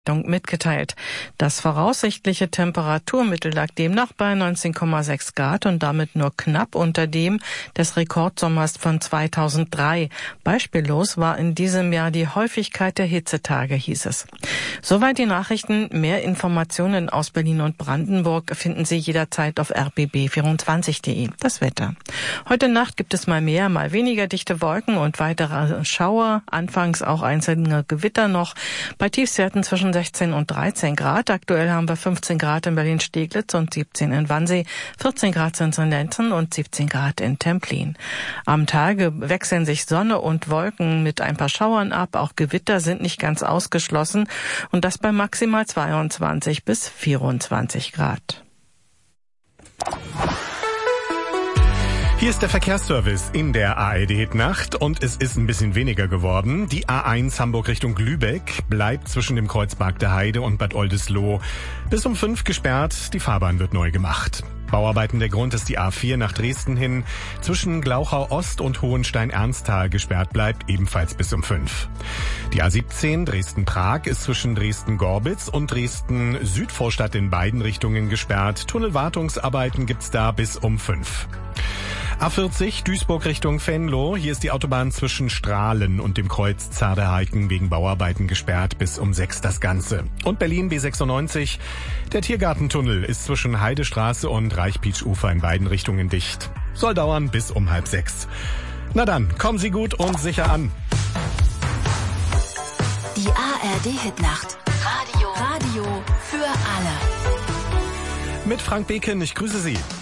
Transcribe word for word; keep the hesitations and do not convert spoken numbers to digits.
mitgeteilt. Das voraussichtliche Temperaturmittel lag demnach bei neunzehn Komma sechs Grad und damit nur knapp unter dem des Rekordsommers von zweitausenddrei. Beispiellos war in diesem Jahr die Häufigkeit der Hitzetage, hieß es. Soweit die Nachrichten. Mehr Informationen aus Berlin und Brandenburg finden Sie jederzeit auf r b b vierundzwanzig punkt de. Das Wetter. Heute Nacht gibt es mal mehr, mal weniger dichte Wolken und weitere Schauer. Anfangs auch einzelne Gewitter noch. Bei Tiefstwerten zwischen sechzehn und dreizehn Grad. Aktuell haben wir fünfzehn Grad in Berlin-Steglitz und siebzehn in Wannsee, vierzehn Grad sind es in Lenzen und siebzehn Grad in Templin. Am Tage wechseln sich Sonne und Wolken mit ein paar Schauern ab. Auch Gewitter sind nicht ganz ausgeschlossen und das bei maximal zweiundzwanzig bis vierundzwanzig Grad. Hier ist der Verkehrsservice in der A R D-Nacht und es ist ein bisschen weniger geworden. Die A eins Hamburg Richtung Lübeck bleibt zwischen dem Kreuz Bargter Heide und Bad Oldesloe bis um fünf gesperrt. Die Fahrbahn wird neu gemacht. Bauarbeiten der Grund ist die A vier nach Dresden hin. Zwischen Glauchau Ost und Hohenstein-Ernsthal gesperrt bleibt, ebenfalls bis um fünf. Die A siebzehn Dresden-Prag ist zwischen Dresden-Gorbitz und Dresden-Südvorstadt in beiden Richtungen gesperrt. Tunnelwartungsarbeiten gibt's da bis um fünf. A vierzig Duisburg Richtung Venlo. Hier ist die Autobahn zwischen Strahlen und dem Kreuz Zarderheiken wegen Bauarbeiten gesperrt. Bis um sechs das Ganze. Und Berlin B sechsundneunzig. Der Tiergartentunnel ist zwischen Heidestraße und Reichpietsch-Ufer in beiden Richtungen dicht. Soll dauern bis um halb sechs. Na dann, kommen Sie gut und sicher an. Die A R D-Hitnacht. Radio. Radio für alle. Mit Frank Beken, ich grüße Sie.